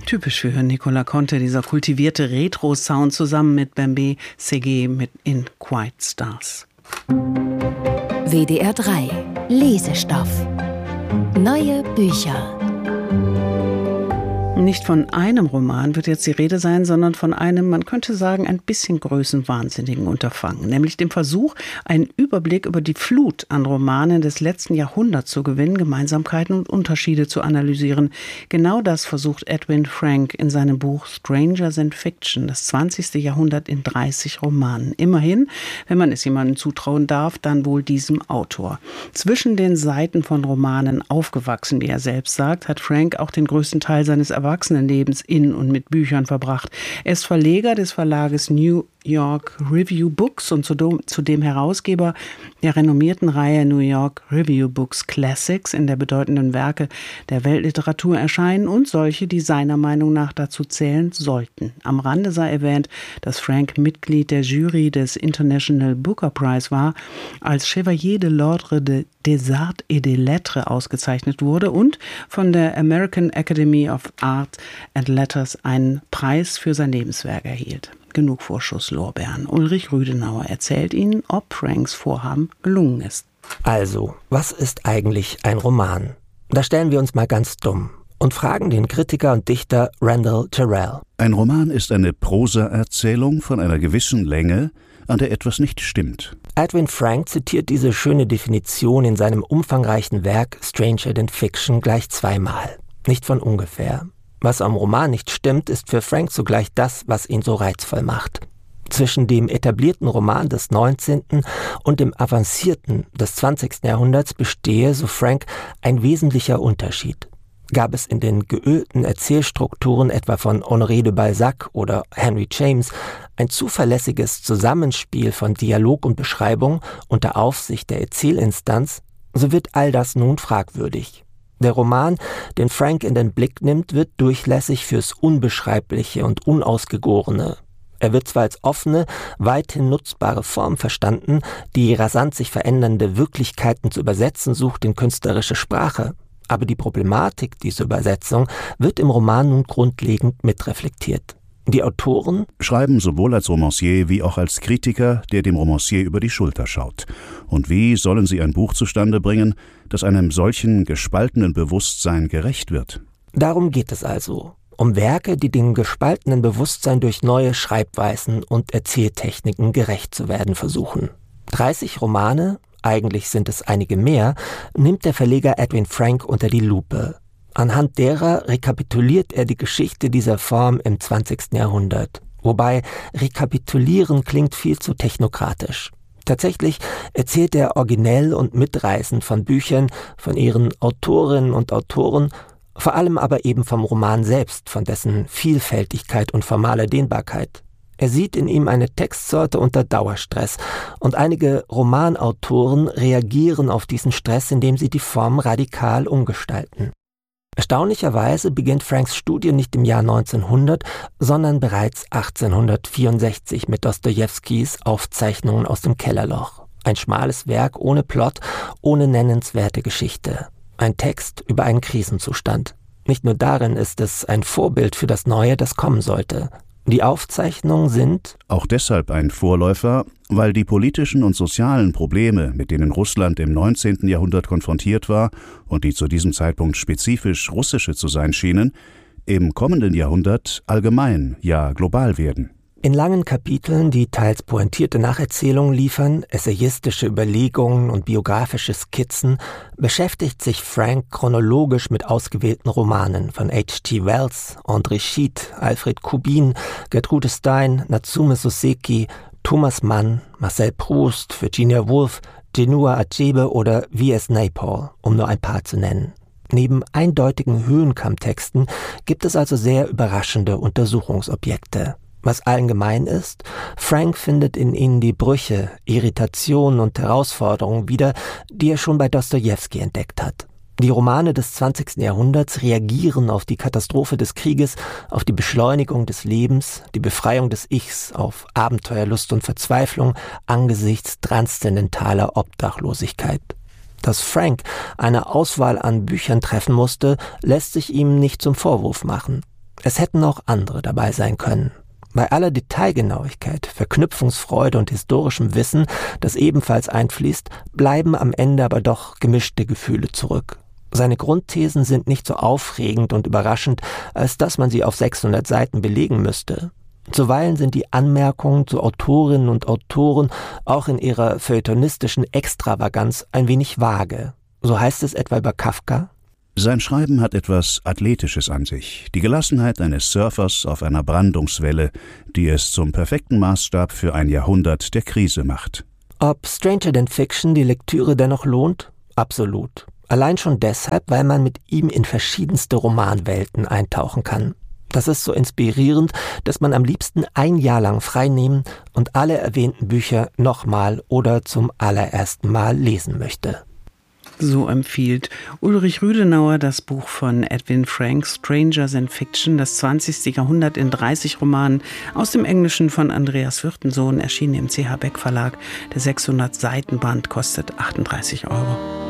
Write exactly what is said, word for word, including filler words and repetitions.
Typisch für Nicola Conte, dieser kultivierte Retro-Sound zusammen mit Bembe Segev mit In Quiet Stars. W D R drei Lesestoff. Neue Bücher. Nicht von einem Roman wird jetzt die Rede sein, sondern von einem, man könnte sagen, ein bisschen größenwahnsinnigen Unterfangen. Nämlich dem Versuch, einen Überblick über die Flut an Romanen des letzten Jahrhunderts zu gewinnen, Gemeinsamkeiten und Unterschiede zu analysieren. Genau das versucht Edwin Frank in seinem Buch Strangers in Fiction, das zwanzigste Jahrhundert in dreißig Romanen. Immerhin, wenn man es jemandem zutrauen darf, dann wohl diesem Autor. Zwischen den Seiten von Romanen aufgewachsen, wie er selbst sagt, hat Frank auch den größten Teil seines Erwachsenenlebens in und mit Büchern verbracht. Er ist Verleger des Verlages New York Review Books und zudem Herausgeber der renommierten Reihe New York Review Books Classics, in der bedeutenden Werke der Weltliteratur erscheinen und solche, die seiner Meinung nach dazu zählen sollten. Am Rande sei erwähnt, dass Frank Mitglied der Jury des International Booker Prize war, als Chevalier de l'Ordre des Arts et des Lettres ausgezeichnet wurde und von der American Academy of Art and Letters einen Preis für sein Lebenswerk erhielt. Genug Vorschusslorbeeren. Ulrich Rüdenauer erzählt Ihnen, ob Franks Vorhaben gelungen ist. Also, was ist eigentlich ein Roman? Da stellen wir uns mal ganz dumm und fragen den Kritiker und Dichter Randall Terrell. Ein Roman ist eine Prosaerzählung von einer gewissen Länge, an der etwas nicht stimmt. Edwin Frank zitiert diese schöne Definition in seinem umfangreichen Werk Strangers in Fiction gleich zweimal. Nicht von ungefähr. Was am Roman nicht stimmt, ist für Frank zugleich das, was ihn so reizvoll macht. Zwischen dem etablierten Roman des neunzehnten und dem avancierten des zwanzigsten Jahrhunderts bestehe, so Frank, ein wesentlicher Unterschied. Gab es in den geölten Erzählstrukturen etwa von Honoré de Balzac oder Henry James ein zuverlässiges Zusammenspiel von Dialog und Beschreibung unter Aufsicht der Erzählinstanz, so wird all das nun fragwürdig. Der Roman, den Frank in den Blick nimmt, wird durchlässig fürs Unbeschreibliche und Unausgegorene. Er wird zwar als offene, weithin nutzbare Form verstanden, die rasant sich verändernde Wirklichkeiten zu übersetzen sucht in künstlerische Sprache, aber die Problematik dieser Übersetzung wird im Roman nun grundlegend mitreflektiert. Die Autoren schreiben sowohl als Romancier wie auch als Kritiker, der dem Romancier über die Schulter schaut. Und wie sollen sie ein Buch zustande bringen, das einem solchen gespaltenen Bewusstsein gerecht wird? Darum geht es also. Um Werke, die dem gespaltenen Bewusstsein durch neue Schreibweisen und Erzähltechniken gerecht zu werden versuchen. dreißig Romane, eigentlich sind es einige mehr, nimmt der Verleger Edwin Frank unter die Lupe. Anhand derer rekapituliert er die Geschichte dieser Form im zwanzigsten Jahrhundert. Wobei rekapitulieren klingt viel zu technokratisch. Tatsächlich erzählt er originell und mitreißend von Büchern, von ihren Autorinnen und Autoren, vor allem aber eben vom Roman selbst, von dessen Vielfältigkeit und formaler Dehnbarkeit. Er sieht in ihm eine Textsorte unter Dauerstress und einige Romanautoren reagieren auf diesen Stress, indem sie die Form radikal umgestalten. Erstaunlicherweise beginnt Franks Studie nicht im Jahr neunzehnhundert, sondern bereits achtzehnhundertvierundsechzig mit Dostojewskis Aufzeichnungen aus dem Kellerloch. Ein schmales Werk ohne Plot, ohne nennenswerte Geschichte. Ein Text über einen Krisenzustand. Nicht nur darin ist es ein Vorbild für das Neue, das kommen sollte. Die Aufzeichnungen sind auch deshalb ein Vorläufer, weil die politischen und sozialen Probleme, mit denen Russland im neunzehnten Jahrhundert konfrontiert war und die zu diesem Zeitpunkt spezifisch russische zu sein schienen, im kommenden Jahrhundert allgemein, ja global werden. In langen Kapiteln, die teils pointierte Nacherzählungen liefern, essayistische Überlegungen und biografische Skizzen, beschäftigt sich Frank chronologisch mit ausgewählten Romanen von H G Wells, André Gide, Alfred Kubin, Gertrude Stein, Natsume Soseki, Thomas Mann, Marcel Proust, Virginia Woolf, Chinua Achebe oder V S Naipaul, um nur ein paar zu nennen. Neben eindeutigen Höhenkammtexten gibt es also sehr überraschende Untersuchungsobjekte. Was allen gemein ist, Frank findet in ihnen die Brüche, Irritationen und Herausforderungen wieder, die er schon bei Dostojewski entdeckt hat. Die Romane des zwanzigsten Jahrhunderts reagieren auf die Katastrophe des Krieges, auf die Beschleunigung des Lebens, die Befreiung des Ichs, auf Abenteuerlust und Verzweiflung angesichts transzendentaler Obdachlosigkeit. Dass Frank eine Auswahl an Büchern treffen musste, lässt sich ihm nicht zum Vorwurf machen. Es hätten auch andere dabei sein können. Bei aller Detailgenauigkeit, Verknüpfungsfreude und historischem Wissen, das ebenfalls einfließt, bleiben am Ende aber doch gemischte Gefühle zurück. Seine Grundthesen sind nicht so aufregend und überraschend, als dass man sie auf sechshundert Seiten belegen müsste. Zuweilen sind die Anmerkungen zu Autorinnen und Autoren auch in ihrer feuilletonistischen Extravaganz ein wenig vage. So heißt es etwa über Kafka: Sein Schreiben hat etwas Athletisches an sich, die Gelassenheit eines Surfers auf einer Brandungswelle, die es zum perfekten Maßstab für ein Jahrhundert der Krise macht. Ob Stranger Than Fiction die Lektüre dennoch lohnt? Absolut. Allein schon deshalb, weil man mit ihm in verschiedenste Romanwelten eintauchen kann. Das ist so inspirierend, dass man am liebsten ein Jahr lang freinehmen und alle erwähnten Bücher nochmal oder zum allerersten Mal lesen möchte. So empfiehlt Ulrich Rüdenauer das Buch von Edwin Frank, Stranger Than Fiction, das zwanzigste Jahrhundert in dreißig Romanen, aus dem Englischen von Andreas Wirtensohn, erschienen im C H Beck Verlag. Der sechshundert Seiten Band kostet achtunddreißig Euro.